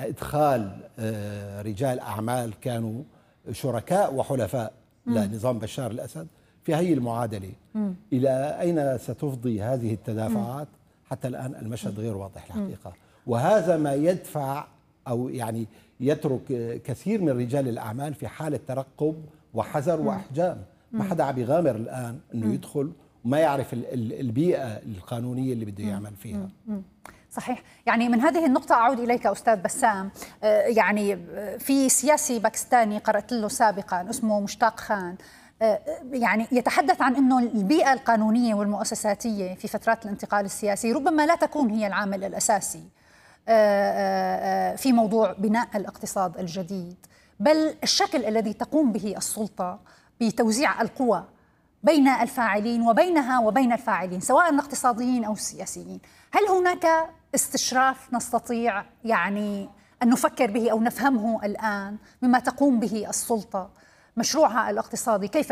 إدخال رجال أعمال كانوا شركاء وحلفاء لنظام بشار الأسد في هذه المعادلة. إلى أين ستفضي هذه التدافعات؟ حتى الآن المشهد غير واضح الحقيقة، وهذا ما يدفع أو يعني يترك كثير من رجال الأعمال في حالة ترقب وحذر وأحجام. ما حدا عم يغامر الآن أنه يدخل وما يعرف البيئة القانونية اللي بده يعمل فيها. صحيح. يعني من هذه النقطة أعود إليك أستاذ بسام. يعني في سياسي باكستاني قرأت له سابقا اسمه مشتاق خان، يعني يتحدث عن أنه البيئة القانونية والمؤسساتية في فترات الانتقال السياسي ربما لا تكون هي العامل الأساسي في موضوع بناء الاقتصاد الجديد، بل الشكل الذي تقوم به السلطة بتوزيع القوى بين الفاعلين وبينها وبين الفاعلين سواء الاقتصاديين أو السياسيين. هل هناك استشراف نستطيع يعني أن نفكر به أو نفهمه الآن مما تقوم به السلطة، مشروعها الاقتصادي كيف